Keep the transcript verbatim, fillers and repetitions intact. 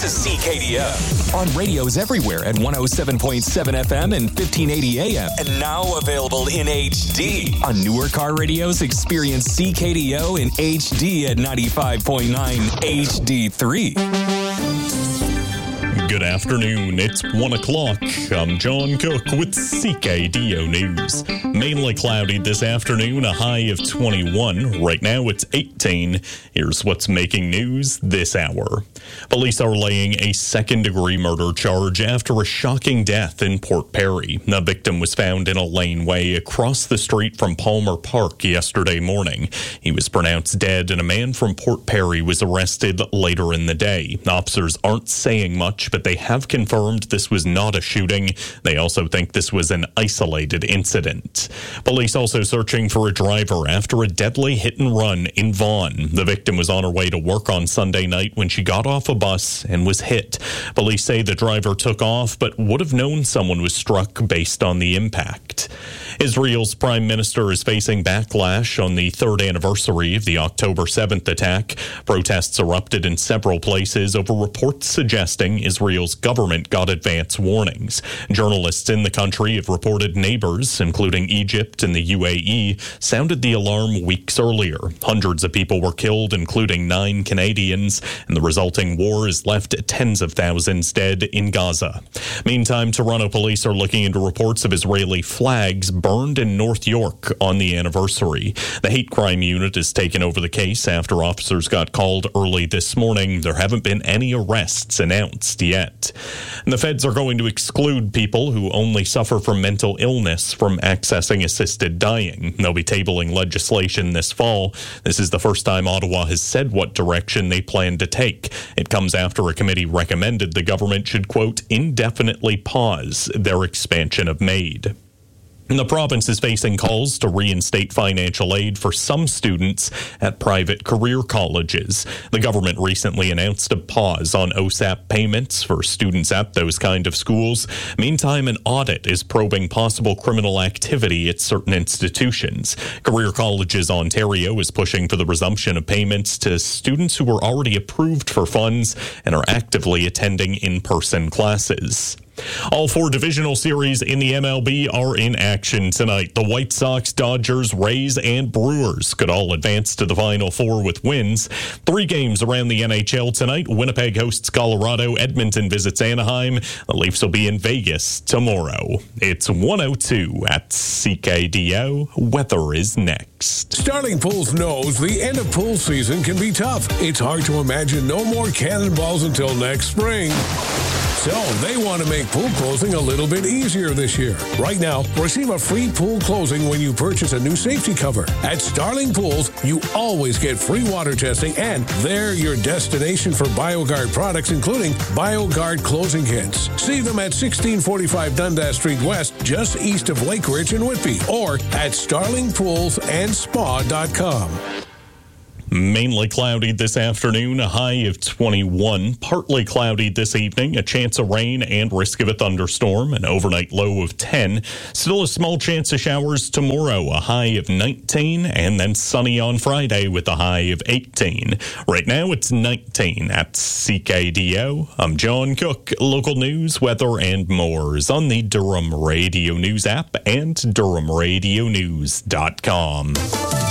This is C K D O. On radios everywhere at one oh seven point seven F M and fifteen eighty A M. And now available in H D. On newer car radios, experience C K D O in H D at ninety-five point nine H D three. Good afternoon. It's one o'clock. I'm John Cook with C K D O News. Mainly cloudy this afternoon, a high of twenty-one. Right now it's eighteen. Here's what's making news this hour. Police are laying a second-degree murder charge after a shocking death in Port Perry. The victim was found in a laneway across the street from Palmer Park yesterday morning. He was pronounced dead, and a man from Port Perry was arrested later in the day. Officers aren't saying much, but they have confirmed this was not a shooting. They also think this was an isolated incident. Police also searching for a driver after a deadly hit and run in Vaughan. The victim was on her way to work on Sunday night when she got off a bus and was hit. Police say the driver took off but would have known someone was struck based on the impact. Israel's prime minister is facing backlash on the third anniversary of the October seventh attack. Protests erupted in several places over reports suggesting Israel's government got advance warnings. Journalists in the country have reported neighbors, including Egypt and the U A E, sounded the alarm weeks earlier. Hundreds of people were killed, including nine Canadians, and the resulting war has left tens of thousands dead in Gaza. Meantime, Toronto police are looking into reports of Israeli flags burned in North York on the anniversary. The hate crime unit has taken over the case after officers got called early this morning. There haven't been any arrests announced yet. And the feds are going to exclude people who only suffer from mental illness from accessing assisted dying. They'll be tabling legislation this fall. This is the first time Ottawa has said what direction they plan to take. It comes after a committee recommended the government should, quote, indefinitely pause their expansion of MAID. And the province is facing calls to reinstate financial aid for some students at private career colleges. The government recently announced a pause on O S A P payments for students at those kind of schools. Meantime, an audit is probing possible criminal activity at certain institutions. Career Colleges Ontario is pushing for the resumption of payments to students who were already approved for funds and are actively attending in-person classes. All four divisional series in the M L B are in action tonight. The White Sox, Dodgers, Rays, and Brewers could all advance to the Final Four with wins. Three games around the N H L tonight. Winnipeg hosts Colorado. Edmonton visits Anaheim. The Leafs will be in Vegas tomorrow. It's one oh two at C K D O. Weather is next. Starling Pools knows the end of pool season can be tough. It's hard to imagine no more cannonballs until next spring. So they want to make pool closing a little bit easier this year. Right now, receive a free pool closing when you purchase a new safety cover. At Starling Pools, you always get free water testing, and they're your destination for BioGuard products, including BioGuard closing kits. See them at sixteen forty-five Dundas Street West, just east of Lake Ridge in Whitby, or at starling pools and spa dot com. Mainly cloudy this afternoon, a high of twenty-one. Partly cloudy this evening, a chance of rain and risk of a thunderstorm, an overnight low of ten. Still a small chance of showers tomorrow, a high of nineteen, and then sunny on Friday with a high of eighteen. Right now it's nineteen at C K D O. I'm John Cook. Local news, weather, and more is on the Durham Radio News app and durham radio news dot com.